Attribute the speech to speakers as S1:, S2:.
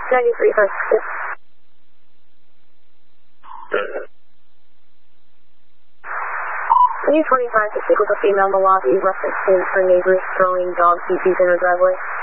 S1: U-25 to speak with a female Milwaukee reference to her neighbors throwing dog feces in her driveway.